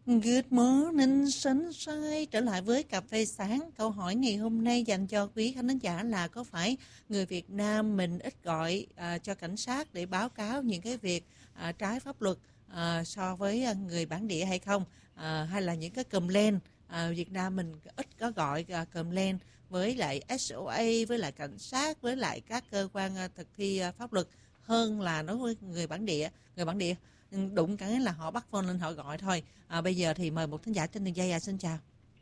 Good morning sunshine. Trở lại với cà phê sáng. Câu hỏi ngày hôm nay dành cho quý khán thính giả là có phải người Việt Nam mình ít gọi cho cảnh sát để báo cáo những cái việc trái pháp luật so với người bản địa hay không? Hay là những cái complaint Việt Nam mình ít có gọi complaint với lại SOA, với lại cảnh sát, với lại các cơ quan thực thi pháp luật hơn là đối với người bản địa. Người bản địa đụng cái là họ bắt phone lên họ gọi thôi. Bây giờ thì mời một thính giả trên đường dây. Xin chào.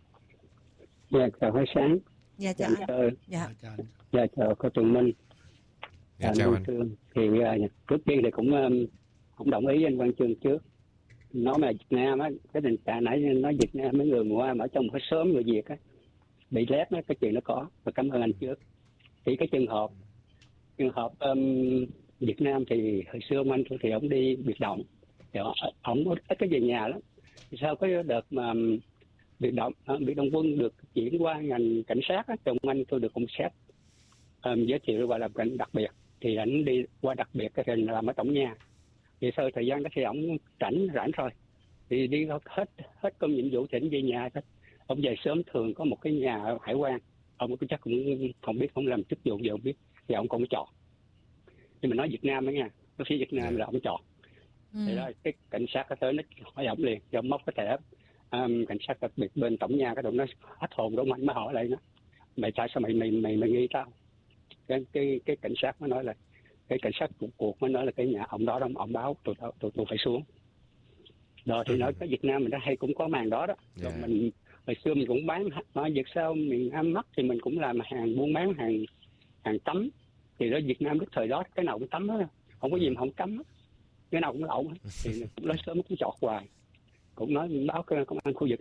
Dạ, chào Hải Sáng. Dạ, chào anh. Dạ, chào cô Tùng Minh. Dạ, chào anh. Thì trước tiên thì cũng không đồng ý với anh Quang Trương trước. Nói mà Việt Nam á, cái tình trạng nãy nói Việt Nam mấy người qua ở trong cái xóm người Việt á bị lép á, cái chuyện nó có. Và cảm ơn anh trước. Thì cái trường hợp Việt Nam thì hồi xưa anh thì ông đi biệt động, thì ông ít cái về nhà lắm. Sau cái đợt mà biệt động quân được chuyển qua ngành cảnh sát á, chồng anh tôi được công sát giới thiệu qua làm cảnh đặc biệt, thì anh đi qua đặc biệt cái hình làm ở tổng nhà. Thì sau thời gian đó thì ông rảnh rồi thì đi hết công nhiệm vụ thì anh về nhà thôi. Ông về sớm, thường có một cái nhà ở hải quan, ông chắc cũng không biết, không làm chức vụ gì không biết, thì ông cũng chọn. Nhưng mà nói Việt Nam đó nha, bác sĩ Việt Nam là ông chọn. Thì đó, cái cảnh sát có tới nó hỏi ông liền, cho ông móc cái thẻ cảnh sát đặc biệt bên tổng nhà, cái tụi nó hết hồn đúng không, anh mới hỏi lại nó, mày tại sao mày nghi tao? Cái cảnh sát mới nói là, cái cảnh sát cuộc mới nói là cái nhà ông đó ông báo tụi tôi phải xuống. Đó thì nói cái Việt Nam mình đã hay cũng có màn đó. Rồi mình hồi xưa mình cũng bán, nói việc sao mình ăn mắc thì mình cũng làm hàng buôn bán hàng cấm. Thì đó Việt Nam lúc thời đó cái nào cũng cấm đó, không có gì mà không cấm đó. Cái nào cũng lộn. Thì cũng nói sớm cũng chọt hoài, cũng nói báo công an khu vực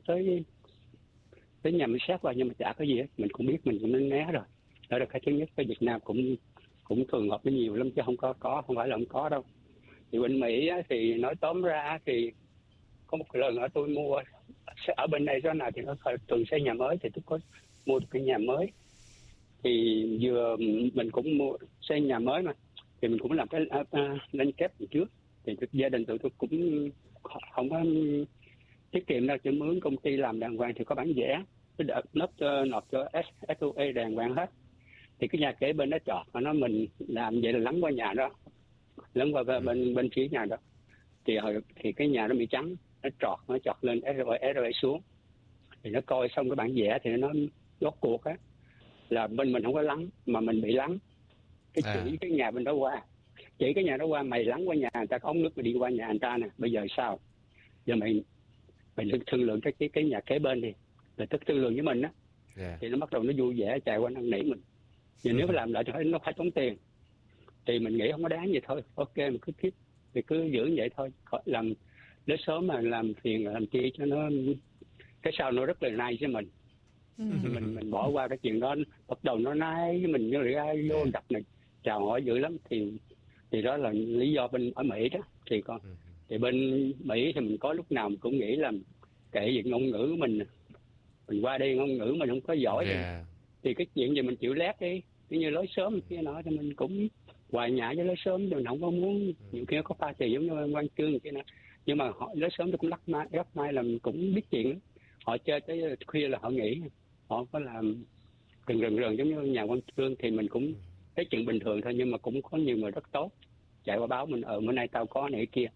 tới nhà mình xét qua, nhưng mà chả có gì hết. Mình cũng biết mình cũng nên né rồi. Đó là cái thứ nhất. Cái Việt Nam cũng thường hợp với nhiều lắm chứ không không phải là không có đâu. Thì bên Mỹ á, thì nói tóm ra thì có một lần ở tôi mua ở bên đây chỗ nào thì nó thường xây nhà mới, thì tôi có mua được cái nhà mới. Thì vừa mình cũng mua xây nhà mới mà, thì mình cũng làm cái lên kép từ trước. Thì gia đình tụi tôi cũng không có tiết kiệm đâu, chứ mướn công ty làm đàng hoàng thì có bản vẽ, cái nộp cho SOA đàng hoàng hết. Thì cái nhà kế bên nó chọt, mà nó mình làm vậy là lấn qua nhà đó, lấn qua bên phía nhà đó. Thì cái nhà nó bị trắng, nó chọt lên SOA xuống. Thì nó coi xong cái bản vẽ thì nó rốt cuộc á là bên mình không có lắng mà mình bị lắng. Chỉ cái nhà bên đó qua, chỉ cái nhà đó qua, mày lắng qua nhà người ta, có ống nước mà đi qua nhà người ta nè, bây giờ sao? Giờ mày thương lượng cái nhà kế bên đi, rồi tức thương lượng với mình á. Thì nó bắt đầu nó vui vẻ chạy qua năn nỉ mình. Vì nếu mà làm lại thì nó phải tốn tiền, thì mình nghĩ không có đáng vậy thôi, ok mình cứ tiếp, thì cứ giữ vậy thôi, khỏi làm đến sớm mà làm phiền làm chi cho nó, cái sau nó rất là nice với mình. Mình bỏ qua cái chuyện đó, bắt đầu nó nái với mình, như ra vô gặp này chào hỏi dữ lắm. Thì đó là lý do bên ở Mỹ đó. Thì bên Mỹ thì mình có lúc nào mình cũng nghĩ là kệ việc ngôn ngữ của mình qua đây ngôn ngữ mình không có giỏi thì cái chuyện gì mình chịu lét đi, như lối sớm kia nọ thì mình cũng hoài nhã với lối sớm, mình không có muốn nhiều khi có pha trì giống như Quang Trương kia nè. Nhưng mà họ lối sớm tôi cũng rất may là mình cũng biết chuyện. Họ chơi tới khuya là họ nghỉ, họ có làm rần giống như nhà Quang Trương, thì mình cũng thấy chuyện bình thường thôi. Nhưng mà cũng có nhiều người rất tốt chạy qua báo mình, bữa nay tao có này kia,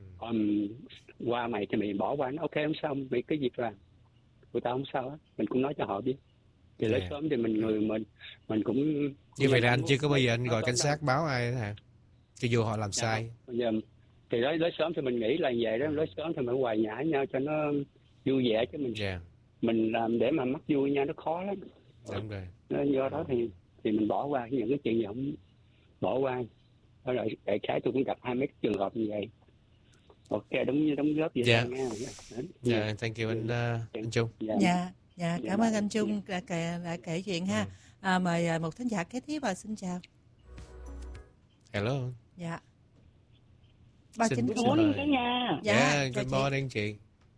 qua mày thì mày bỏ qua, nó ok không sao, vì cái việc là tụi tao không sao á, mình cũng nói cho họ biết. Thì lấy sớm thì mình cũng như vậy là anh chưa có bao giờ anh gọi cảnh sát báo ai hả, cho dù họ làm sai. Thì lấy sớm thì mình nghĩ là vậy đó, lấy sớm thì mình hoài nhã nhau cho nó vui vẻ, chứ mình làm để mà mắc vui nhau nó khó lắm. Đúng rồi. Do đó thì mình bỏ qua những cái chuyện gì không bỏ qua. Đó là đại khái tôi cũng gặp hai mấy trường hợp như vậy. Ok, đóng góp vậy nha. Thank you anh Trung. Cảm ơn anh Trung đã kể chuyện ha. Mời một thính giả kế tiếp vào. Xin chào. Hello. Good morning cả nhà. Good morning chị.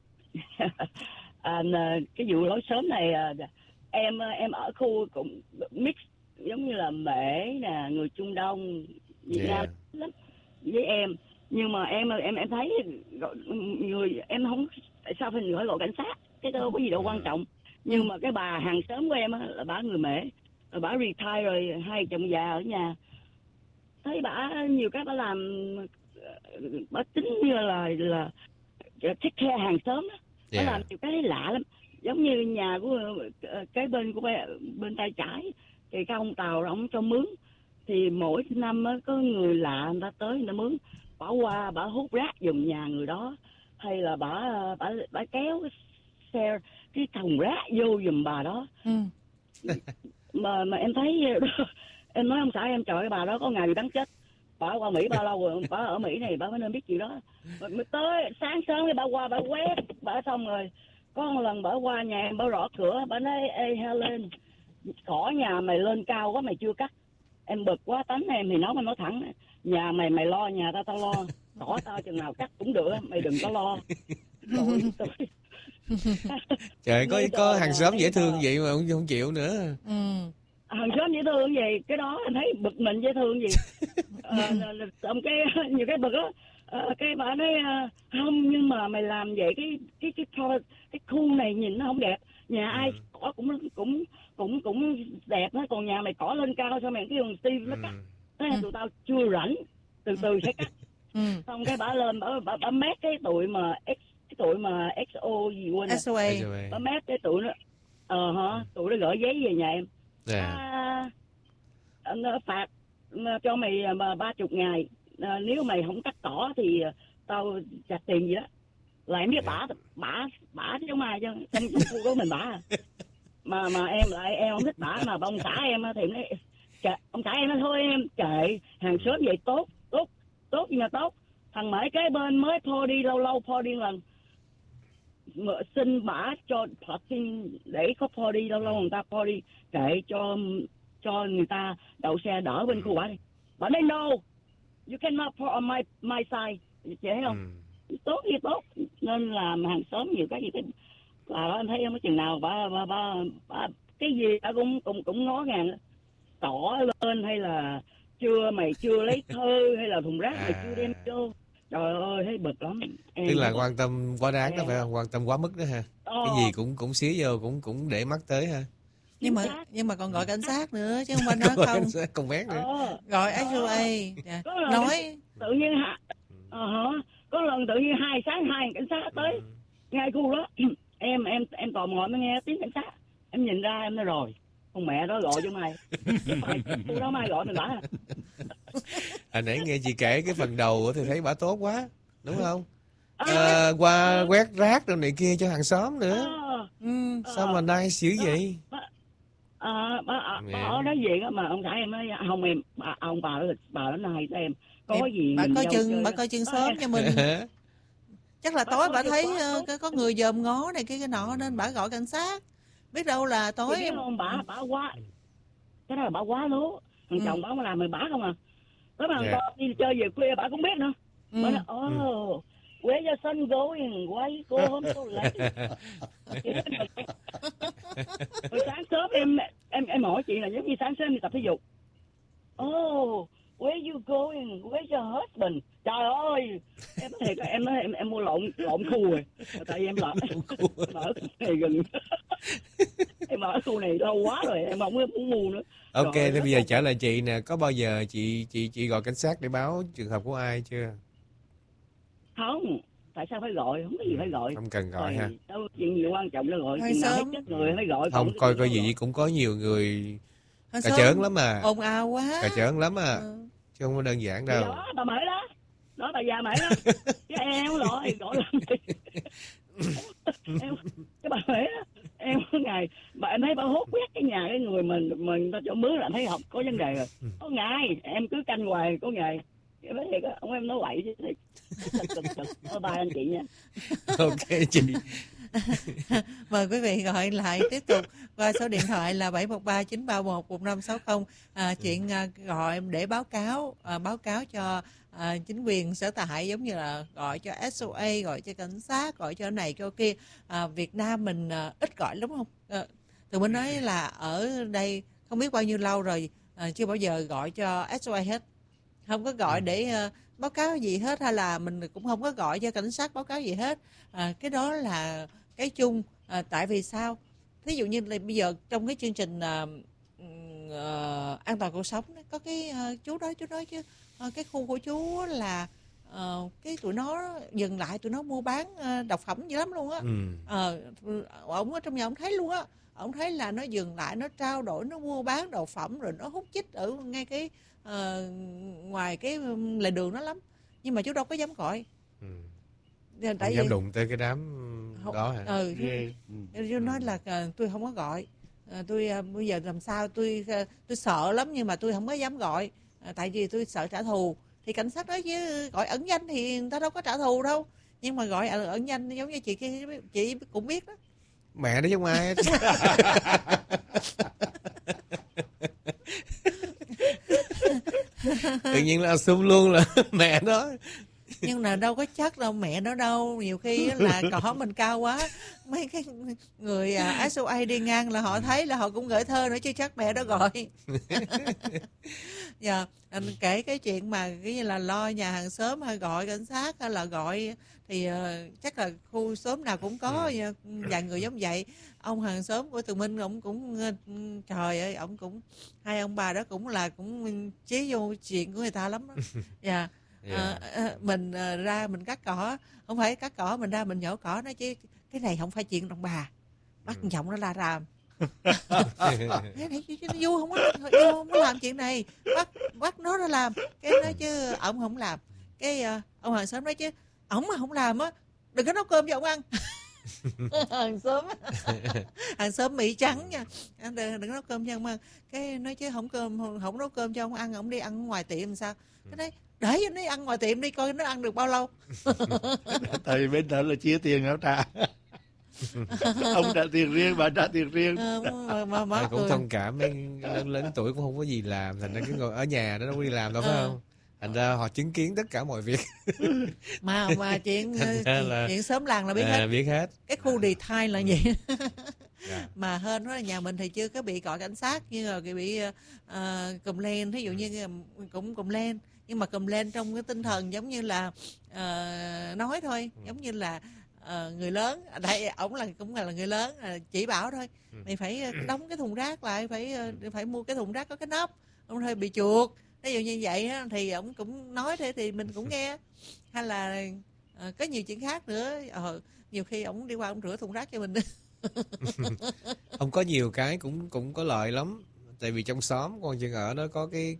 Cái vụ lối sớm này em ở khu cũng mix, giống như là Mễ nè, người Trung Đông, Việt Nam lắm với em. Nhưng mà em thấy người em không, tại sao phải gọi cảnh sát, cái đâu có gì đâu quan trọng. Nhưng mà cái bà hàng xóm của em á, là bà người Mễ, rồi bà retire rồi, hai chồng già ở nhà, thấy bà nhiều cái bà làm, bà tính như là take care hàng xóm á. Bà làm nhiều cái lạ lắm, giống như nhà của cái bên của bên tay trái thì cái ông Tàu ông cho mướn, thì mỗi năm á, có người lạ người ta tới người ta mướn, bà qua bà hút rác giùm nhà người đó, hay là bà kéo cái xe, cái thùng rác vô giùm bà đó. Mà em thấy em nói ông xã em, trời ơi, bà đó có ngày bị bắn chết. Bà qua Mỹ bao lâu rồi, bà ở Mỹ này bà mới nên biết chuyện đó. Mới tới sáng sớm thì bà qua bà quét, bà xong rồi có một lần bà qua nhà em, bà gõ cửa, bà nói: Ê Helen, cỏ nhà mày lên cao quá mày chưa cắt. Em bực quá, tánh em thì nói thẳng, nhà mày lo, nhà tao lo, cỏ tao chừng nào cắt cũng được, mày đừng có lo. Tôi Trời, có hàng xóm dễ thương vậy mà không chịu nữa. Hàng xóm dễ thương gì, cái đó anh thấy bực mình dễ thương gì. Xong cái nhiều cái bực á, cái bà nói không, nhưng mà mày làm vậy cái khu này nhìn nó không đẹp, nhà ai cỏ cũng đẹp đó, còn nhà mày cỏ lên cao sao mày cái đường Steve nó cắt. Thế tụi tao chưa rảnh, từ từ sẽ cắt. Xong cái bà lên bà mét cái tụi mà XO gì quên rồi. SOA. Bà mét cái tụi nó tụi nó gửi giấy về nhà em. Phạt cho mày 30 ngày, nếu mày không cắt cỏ thì tao trả tiền gì đó. Là em biết bả chứ không ai chứ, trong khu của mình bả. Mà em không thích bả, mà ông xã em thì nói, ông xã em nói thôi em kệ, hàng xóm vậy tốt gì mà tốt. Thằng Mễ kế bên mới party, lâu party lần, xin bả cho parking để có party, lâu người ta party, kệ cho người ta đậu xe đỡ bên khu bả đi. Bả nói no, you cannot park on my side. Chị thấy không? Tốt gì tốt, nên là hàng xóm nhiều cái gì thế. Là anh thấy không, có chừng nào bà cái gì bà cũng ngó ngàng, tỏ lên hay là mày chưa lấy thơ, hay là thùng rác mày chưa đem vô. Trời ơi, thấy bực lắm. Tức là quan tâm quá đáng đó phải không? Quan tâm quá mức đó ha. Cái gì cũng xía vô, cũng để mắt tới ha. Nhưng mà còn gọi cảnh sát nữa chứ không phải nói không. Còn bét nữa. Gọi SOA. Nói tự nhiên có lần tự nhiên hai cảnh sát tới ngay khu đó. Em tò mò mới nghe tiếng cảnh sát. Em nhìn ra em nói rồi, con mẹ đó gọi cho mày. Khu đó mai gọi mày bả. Hồi nãy nghe chị kể cái phần đầu thì thấy bả tốt quá, đúng không? Qua quét rác rồi này kia cho hàng xóm nữa. Sao mà nice dữ vậy? Bà nói gì đó mà ông xã em nói không em, ông bà nó này cho em. Có gì bà coi chừng sớm cho mình. Chắc là tối bà thấy có người dòm ngó này cái nọ nên bà gọi cảnh sát. Biết đâu là tối em không, bà quá, cái đó là bà quá lố. Thằng chồng bà mà làm mày bả không à. Có mà con đi chơi về khuya bà cũng biết nữa. Bà nói where your son going, why you go home so late. Rồi sáng sớm em hỏi chị là giống như sáng sớm đi tập thể dục. Where you going, where's your husband. Trời ơi, em nói em mua lộn khu rồi. Tại vì em mở khu này gần. Em mở khu này lâu quá rồi, em không muốn mua nữa. Ok, thế bây giờ trả lời chị nè, có bao giờ chị gọi cảnh sát để báo trường hợp của ai chưa? Không, tại sao phải gọi, không có gì phải gọi. Không cần gọi ha. Đâu chuyện gì quan trọng là gọi, chuyện nào hết chết người phải gọi. Không, coi gì cũng có nhiều người cà chớn lắm mà. Ồn ào quá. Cà chớn lắm à. Chứ không có đơn giản đâu. Đó, bà Mễ đó. Đó, bà già Mễ đó. Chứ em gọi làm gì. Cái bà Mễ đó. Em ngày em thấy bà hốt quét cái nhà cái người mình ta cho mướn là thấy không có vấn đề rồi. Có ngày em cứ canh hoài có ngày. Em nói thiệt á, ông em nói quậy chứ. Thôi bye anh chị nha. Ok chị. Mời quý vị gọi lại tiếp tục qua số điện thoại là 713-931-1560. Chuyện gọi để báo cáo cho chính quyền sở tại, giống như là gọi cho SOA, gọi cho cảnh sát, gọi cho này cho kia. Việt Nam mình ít gọi lắm không? Tụi mình nói là ở đây không biết bao nhiêu lâu rồi chưa bao giờ gọi cho SOA hết. không có gọi để báo cáo gì hết, hay là mình cũng không có gọi cho cảnh sát báo cáo gì hết. Cái đó là cái chung. Tại vì sao? Thí dụ như là bây giờ trong cái chương trình an toàn cuộc sống có cái chú nói chứ cái khu của chú là cái tụi nó dừng lại, tụi nó mua bán độc phẩm dữ lắm luôn á. Ổng ở trong nhà ổng thấy luôn á, ổng thấy là nó dừng lại, nó trao đổi, nó mua bán độc phẩm, rồi nó hút chích ở ngay cái ngoài cái lề đường đó lắm, nhưng mà chú đâu có dám gọi. Không dám đụng tới cái đám đó hả? Chú nói là tôi không có gọi, tôi bây giờ làm sao, tôi sợ lắm, nhưng mà tôi không có dám gọi, tại vì tôi sợ trả thù. Thì cảnh sát nói chứ gọi ẩn danh thì người ta đâu có trả thù đâu, nhưng mà gọi ẩn danh giống như chị cũng biết đó. Mẹ nó giống ai tự nhiên là assume luôn là mẹ nó. Nhưng là đâu có chắc đâu mẹ nó đâu, nhiều khi là cỏ mình cao quá, mấy cái người SOA đi ngang là họ thấy là họ cũng gửi thơ nữa chứ chắc mẹ nó gọi. Dạ, anh kể cái chuyện mà cái như là lo nhà hàng xóm hay gọi cảnh sát hay là gọi thì chắc là khu xóm nào cũng có vài người giống vậy. Ông hàng xóm của Tường Minh ông cũng trời ơi, ông cũng, hai ông bà đó cũng chế vô chuyện của người ta lắm đó. Dạ. Mình ra mình cắt cỏ, không phải cắt cỏ, mình ra mình nhổ cỏ, nói chứ cái này không phải chuyện đàn bà, bắt giọng nó la ràm. Thế này chứ nó vô không có làm chuyện này, bắt nó ra làm. Cái nói chứ ổng không làm. Cái ông hàng xóm nói chứ ổng mà không làm á, đừng có nấu cơm cho ổng ăn. hàng xóm Mỹ trắng nha, đừng có nấu cơm cho ông ăn. Cái nói chứ không nấu cơm cho ông ăn, ông đi ăn ngoài tiệm làm sao? Cái đấy để cho nó ăn ngoài tiệm đi, coi nó ăn được bao lâu. Tại vì bên đó là chia tiền áo trả. Ông trả tiền riêng, bà trả tiền riêng. Mà cũng thông cảm, mấy lớn tuổi cũng không có gì làm, thành ra cứ ngồi ở nhà đó, đâu có đi làm đâu, phải không? Thành ra họ chứng kiến tất cả mọi việc. mà chuyện sớm làng là biết hết. Biết hết. Cái khu detail là vậy. Mà hên đó là nhà mình thì chưa có bị gọi cảnh sát, như là bị cùm len, thí dụ như cũng cùm len, nhưng mà cùm len trong cái tinh thần giống như là nói thôi, giống như là người lớn, đây ổng cũng là người lớn, chỉ bảo thôi, mày phải đóng cái thùng rác lại, phải mua cái thùng rác có cái nắp, ông hơi bị chuột, ví dụ như vậy á, thì ổng cũng nói thế thì mình cũng nghe. Hay là có nhiều chuyện khác nữa, nhiều khi ổng đi qua ổng rửa thùng rác cho mình. Ông có nhiều cái cũng có lợi lắm, tại vì trong xóm con chừng ở nó có cái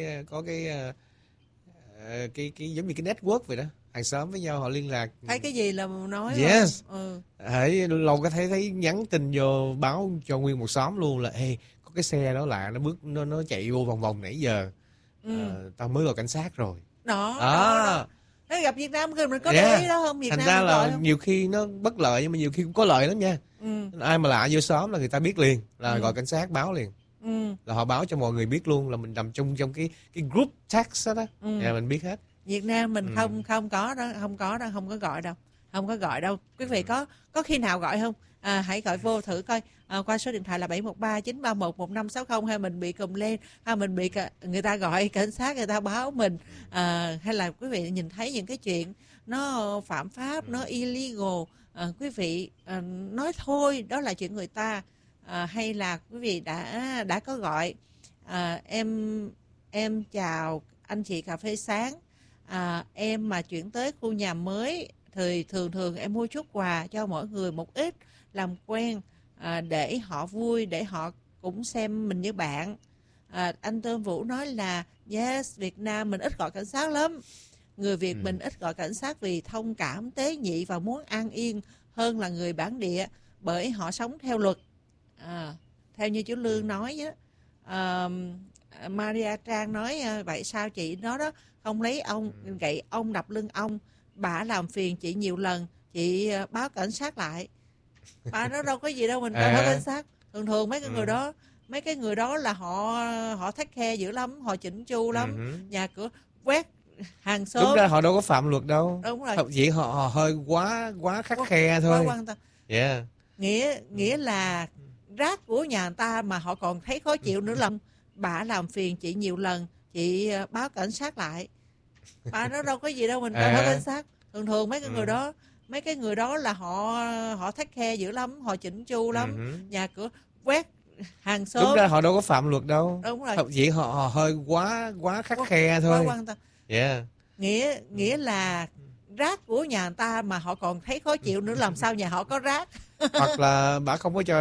giống như cái network vậy đó, hàng xóm với nhau họ liên lạc. Thấy cái gì là nói. Yes. Hãy lâu có thấy nhắn tin vô báo cho nguyên một xóm luôn là ê, có cái xe đó lạ, nó chạy vô vòng vòng nãy giờ. Tao mới gọi cảnh sát rồi. Đó. Nó gặp Việt Nam mình có để ý đó không? Việt Thành Nam ra là không? nhiều khi nó bất lợi nhưng mà nhiều khi cũng có lợi lắm nha. Ai mà lạ vô xóm là người ta biết liền, là gọi cảnh sát báo liền. Là họ báo cho mọi người biết luôn, là mình nằm trong cái group text đó. Mình biết hết. Việt Nam mình không có đó, không có gọi đâu. Quý vị có khi nào gọi không? Hãy gọi vô thử coi, qua số điện thoại là 713-931-1560, hay mình bị cùm lên, hay mình bị người ta gọi cảnh sát, người ta báo mình, hay là quý vị nhìn thấy những cái chuyện nó phạm pháp, nó illegal, quý vị nói thôi đó là chuyện người ta, hay là quý vị đã có gọi em chào anh chị cà phê sáng, em mà chuyển tới khu nhà mới thì thường em mua chút quà cho mỗi người một ít, làm quen, để họ vui, để họ cũng xem mình như bạn. Anh Tôm Vũ nói là yes, Việt Nam mình ít gọi cảnh sát lắm. Người Việt mình ít gọi cảnh sát vì thông cảm, tế nhị và muốn an yên hơn là người bản địa, bởi họ sống theo luật. Theo như chú Lương nói á. Maria Trang nói vậy sao chị đó không lấy ông gậy ông đập lưng ông, bà làm phiền chị nhiều lần, chị báo cảnh sát lại. Bà nó đâu có gì đâu mình báo cảnh sát. Thường mấy cái người đó là họ take care dữ lắm, họ chỉnh chu lắm, nhà cửa quét hàng xóm. Đúng ra họ đâu có phạm luật đâu. Đúng rồi. Chỉ họ hơi quá khắt khe thôi. Quá quan tâm. Yeah. Nghĩa là rác của nhà người ta mà họ còn thấy khó chịu nữa, là bà làm phiền chị nhiều lần, chị báo cảnh sát lại. Bà nói đâu có gì đâu, mình cần báo cảnh sát. Thường mấy cái người đó là họ take care dữ lắm, họ chỉnh chu lắm, nhà cửa quét hàng xóm. Đúng ra họ đâu có phạm luật đâu. Đúng rồi. Chỉ họ hơi quá khắt khe thôi. Quá quan tâm. Yeah. Nghĩa là rác của nhà người ta mà họ còn thấy khó chịu nữa, làm sao nhà họ có rác. Hoặc là bà không có cho